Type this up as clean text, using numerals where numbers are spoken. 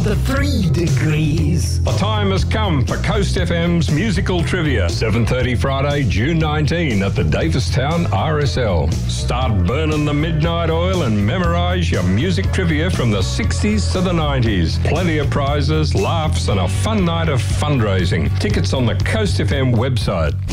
to 3 degrees. The time has come for Coast FM's musical trivia. 7:30 Friday, June 19 at the Davistown RSL. Start burning the midnight oil and memorise your music trivia from the 60s to the 90s. Plenty of prizes, laughs and a fun night of fundraising. Tickets on the Coast FM website.